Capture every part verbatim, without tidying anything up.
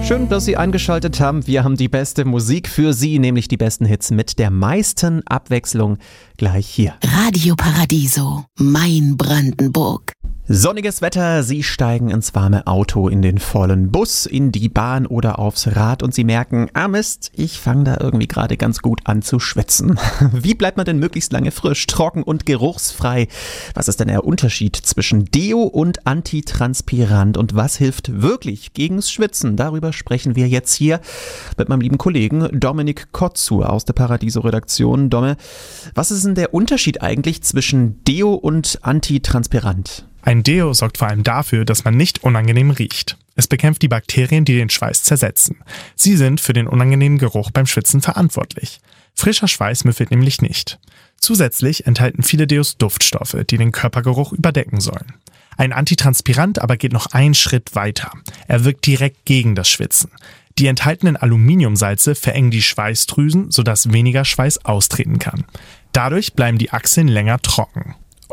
Schön, dass Sie eingeschaltet haben. Wir haben die beste Musik für Sie, nämlich die besten Hits mit der meisten Abwechslung gleich hier. Radio Paradiso, mein Brandenburg. Sonniges Wetter, Sie steigen ins warme Auto, in den vollen Bus, in die Bahn oder aufs Rad und Sie merken, ah Mist, ich fange da irgendwie gerade ganz gut an zu schwitzen. Wie bleibt man denn möglichst lange frisch, trocken und geruchsfrei? Was ist denn der Unterschied zwischen Deo und Antitranspirant und was hilft wirklich gegens Schwitzen? Darüber sprechen wir jetzt hier mit meinem lieben Kollegen Dominik Kotzu aus der Paradiso-Redaktion. Domme, was ist denn der Unterschied eigentlich zwischen Deo und Antitranspirant? Ein Deo sorgt vor allem dafür, dass man nicht unangenehm riecht. Es bekämpft die Bakterien, die den Schweiß zersetzen. Sie sind für den unangenehmen Geruch beim Schwitzen verantwortlich. Frischer Schweiß müffelt nämlich nicht. Zusätzlich enthalten viele Deos Duftstoffe, die den Körpergeruch überdecken sollen. Ein Antitranspirant aber geht noch einen Schritt weiter. Er wirkt direkt gegen das Schwitzen. Die enthaltenen Aluminiumsalze verengen die Schweißdrüsen, sodass weniger Schweiß austreten kann. Dadurch bleiben die Achseln länger trocken.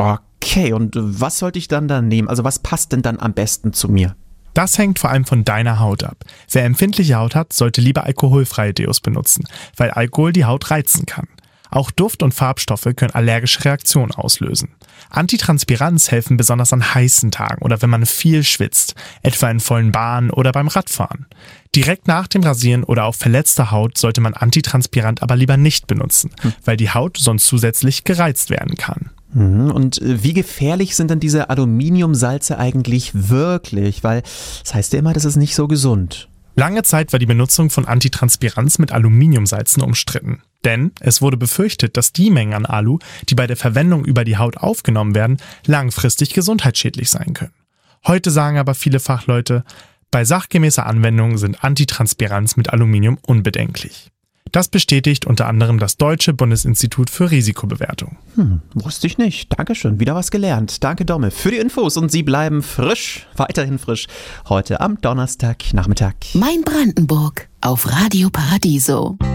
Okay, und was sollte ich dann da nehmen? Also was passt denn dann am besten zu mir? Das hängt vor allem von deiner Haut ab. Wer empfindliche Haut hat, sollte lieber alkoholfreie Deos benutzen, weil Alkohol die Haut reizen kann. Auch Duft- und Farbstoffe können allergische Reaktionen auslösen. Antitranspirants helfen besonders an heißen Tagen oder wenn man viel schwitzt, etwa in vollen Bahnen oder beim Radfahren. Direkt nach dem Rasieren oder auf verletzter Haut sollte man Antitranspirant aber lieber nicht benutzen, hm. weil die Haut sonst zusätzlich gereizt werden kann. Und wie gefährlich sind denn diese Aluminiumsalze eigentlich wirklich? Weil das heißt ja immer, das ist nicht so gesund. Lange Zeit war die Benutzung von Antitranspirants mit Aluminiumsalzen umstritten. Denn es wurde befürchtet, dass die Mengen an Alu, die bei der Verwendung über die Haut aufgenommen werden, langfristig gesundheitsschädlich sein können. Heute sagen aber viele Fachleute, bei sachgemäßer Anwendung sind Antitranspirants mit Aluminium unbedenklich. Das bestätigt unter anderem das Deutsche Bundesinstitut für Risikobewertung. Hm, wusste ich nicht. Dankeschön, wieder was gelernt. Danke Domme für die Infos und Sie bleiben frisch, weiterhin frisch, heute am Donnerstagnachmittag. Mein Brandenburg auf Radio Paradiso.